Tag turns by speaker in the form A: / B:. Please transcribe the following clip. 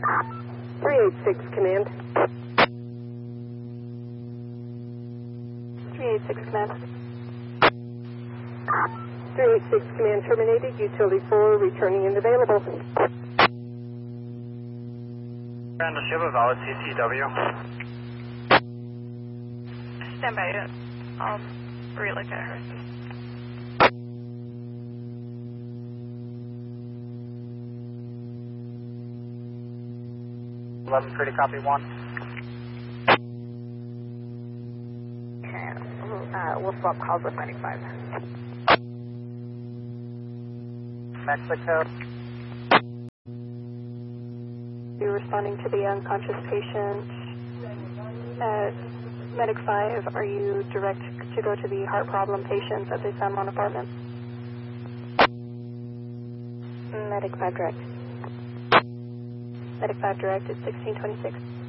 A: 386 Command.
B: 386 Command.
A: 386 Command terminated. Utility 4 returning and available.
C: Randall Shiva, valid CCW.
B: Stand by. I'll relocate her.
C: 11 pretty copy 1.
B: Okay, we'll swap calls with 95.
C: Mexico.
B: You're responding to the unconscious patient at Medic 5. Are you direct to go to the heart problem patients at the San Juan apartment? Medic 5 direct. Medic 5 direct is 1626.